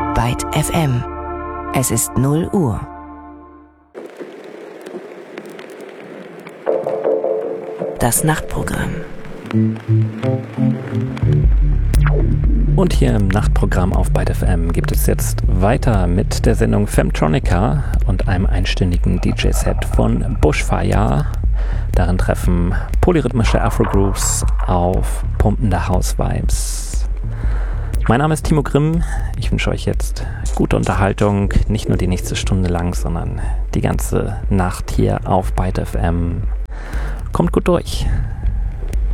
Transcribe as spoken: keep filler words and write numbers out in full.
Byte F M. Es ist null Uhr. Das Nachtprogramm. Und hier im Nachtprogramm auf Byte F M gibt es jetzt weiter mit der Sendung Femtronica und einem einstündigen D J-Set von Bushfire. Darin treffen polyrhythmische Afro-Grooves auf pumpende House-Vibes. Mein Name ist Timo Grimm. Ich wünsche euch jetzt gute Unterhaltung, nicht nur die nächste Stunde lang, sondern die ganze Nacht hier auf Byte F M. Kommt gut durch.